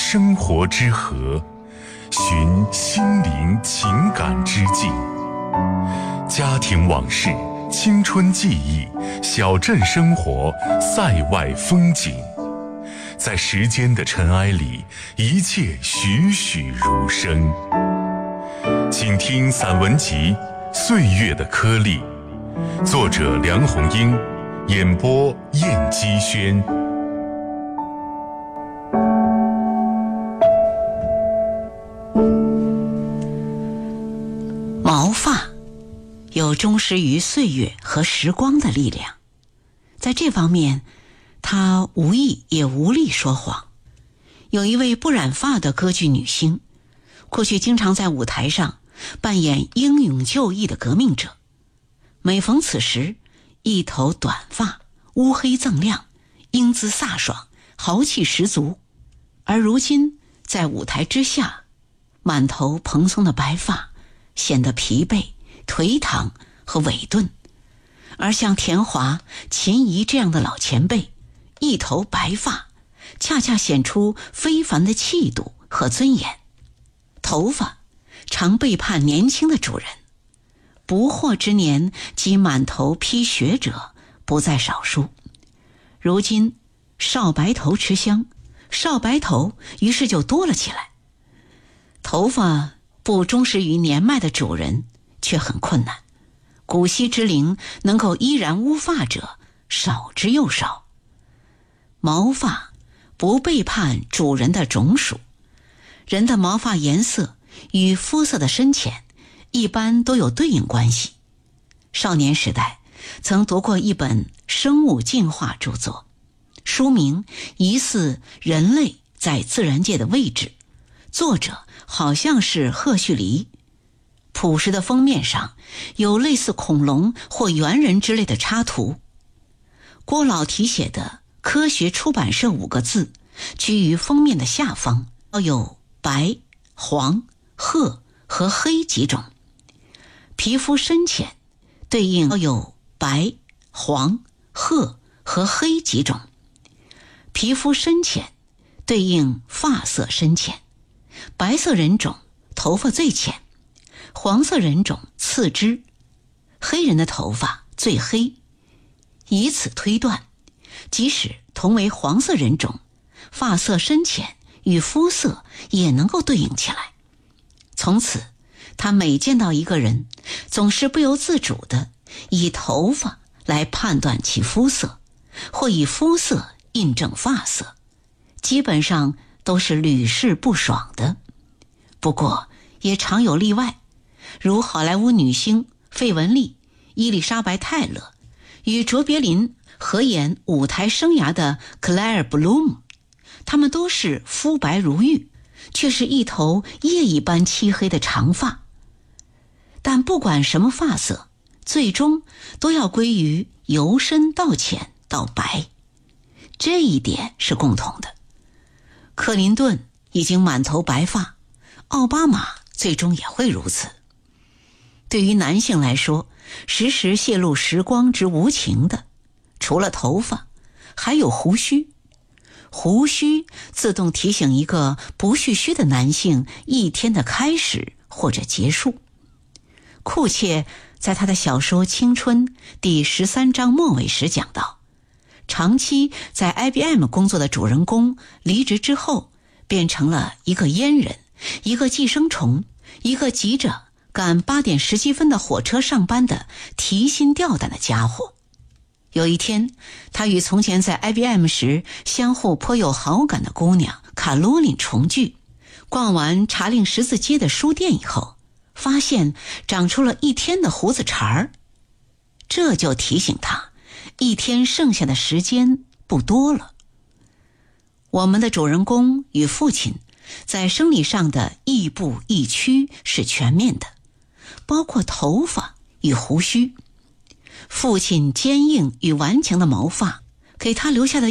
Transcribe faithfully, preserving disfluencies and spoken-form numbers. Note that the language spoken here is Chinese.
生活之河，寻心灵情感之境。家庭往事、青春记忆、小镇生活、塞外风景，在时间的尘埃里，一切栩栩如生。请听散文集《岁月的颗粒》，作者梁红英，演播燕姬轩。 毛发有忠实于岁月和时光的力量，在这方面他无意也无力说谎。有一位不染发的歌剧女星，过去经常在舞台上扮演英勇就义的革命者，每逢此时，一头短发，乌黑锃亮，英姿飒爽，豪气十足。而如今在舞台之下，满头蓬松的白发显得疲惫、颓唐和萎顿，而像田华、秦怡这样的老前辈，一头白发恰恰显出非凡的气度和尊严。头发常背叛年轻的主人，不惑之年及满头披雪者不在少数。如今少白头吃香，少白头于是就多了起来。头发不忠实于年迈的主人却很困难，古稀之龄能够依然乌发者少之又少。毛发不背叛主人的种属，人的毛发颜色与肤色的深浅一般都有对应关系。少年时代曾读过一本生物进化著作，书名疑似人类在自然界的位置，作者好像是赫胥黎。朴实的封面上有类似恐龙或猿人之类的插图。郭老题写的科学出版社五个字居于封面的下方，有白、黄、褐和黑几种。皮肤深浅对应有白、黄、褐和黑几种。皮肤深浅对应发色深浅，白色人种头发最浅，黄色人种次之，黑人的头发最黑。以此推断，即使同为黄色人种，发色深浅与肤色也能够对应起来。从此他每见到一个人，总是不由自主地以头发来判断其肤色，或以肤色印证发色，基本上都是屡试不爽的。不过也常有例外，如好莱坞女星费雯丽、伊丽莎白·泰勒与卓别林合演舞台生涯的克莱尔·布鲁姆，她们都是肤白如玉，却是一头夜一般漆黑的长发。但不管什么发色，最终都要归于由深到浅到白，这一点是共同的。克林顿已经满头白发，奥巴马最终也会如此。对于男性来说，时时泄露时光之无情的，除了头发，还有胡须。胡须自动提醒一个不蓄须的男性一天的开始或者结束。库切在他的小说《青春》第十三章末尾时讲到，长期在 I B M 工作的主人公离职之后，变成了一个阉人，一个寄生虫，一个急着赶八点十七分的火车上班的提心吊胆的家伙。有一天，他与从前在 I B M 时相互颇有好感的姑娘卡罗琳重聚，逛完查令十字街的书店以后，发现长出了一天的胡子茬儿，这就提醒他，一天剩下的时间不多了。我们的主人公与父亲在生理上的亦步亦趋是全面的，包括头发与胡须。父亲坚硬与顽强的毛发给他留下的